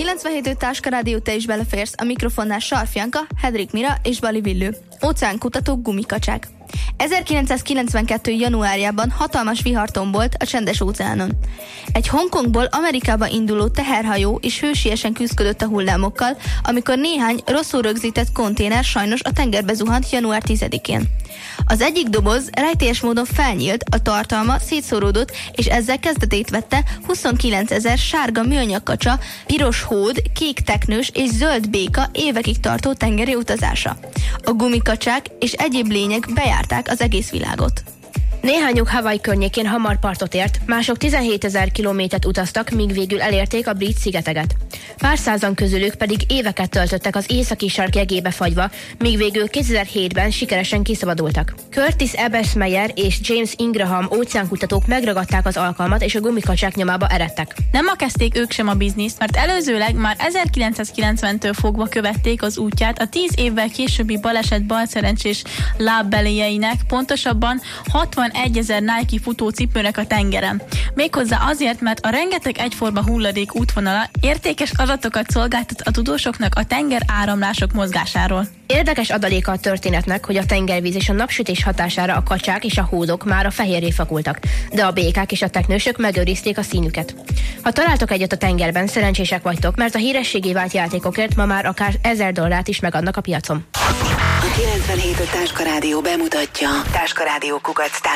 97 Táska Rádió, te is beleférsz. A mikrofonnál Sarf Janka, Hedrik Mira és Bali Villő. Óceánkutató gumikacsák. 1992. januárjában hatalmas vihar tombolt a Csendes-óceánon. Egy Hongkongból Amerikába induló teherhajó is hősiesen küzdött a hullámokkal, amikor néhány rosszul rögzített konténer sajnos a tengerbe zuhant január 10-én. Az egyik doboz rejtélyes módon felnyílt, a tartalma szétszóródott, és ezzel kezdetét vette 29 000 sárga műanyag kacsa, piros hód, kék teknős és zöld béka évekig tartó tengeri utazása. A gumikacsák és egyéb lények bejárták az egész világot. Néhányuk Hawaii környékén hamar partot ért, mások 17 000 kilométert utaztak, míg végül elérték a brit szigeteket. Pár százan közülük pedig éveket töltöttek az északi sark jegébe fagyva, míg végül 2007-ben sikeresen kiszabadultak. Curtis Ebersmeyer és James Ingraham óceánkutatók megragadták az alkalmat, és a gumikacsák nyomába eredtek. Nem ma kezdték ők sem a bizniszt, mert előzőleg már 1990-től fogva követték az útját a 10 évvel későbbi baleset balszerencsés lábbeléjeinek, pontosabban 61 000 Nike futócipőnek a tengeren. Méghozzá azért, mert a rengeteg egyforma hulladék útvonala értékes adatokat szolgáltat a tudósoknak a tenger áramlások mozgásáról. Érdekes adaléka a történetnek, hogy a tengervíz és a napsütés hatására a kacsák és a hódok már a fehérré fakultak, de a békák és a teknősök megőrizték a színüket. Ha találtok egyet a tengerben, szerencsések vagytok, mert a hírességé vált játékokért ma már akár $1000 is megadnak a piacon. A 97 Táska Rádió bemutatja. Táska Rádió _